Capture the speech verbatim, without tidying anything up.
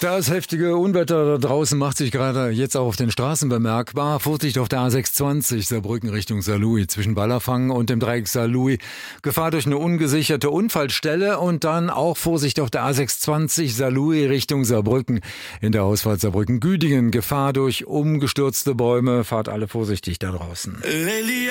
Das heftige Unwetter da draußen macht sich gerade jetzt auch auf den Straßen bemerkbar. Vorsicht auf der A sechshundertzwanzig Saarbrücken Richtung Saarlouis zwischen Ballerfangen und dem Dreieck Saarlouis. Gefahr durch eine ungesicherte Unfallstelle und dann auch Vorsicht auf der A sechshundertzwanzig Saarlouis Richtung Saarbrücken in der Ausfahrt Saarbrücken-Güdingen. Gefahr durch umgestürzte Bäume. Fahrt alle vorsichtig da draußen.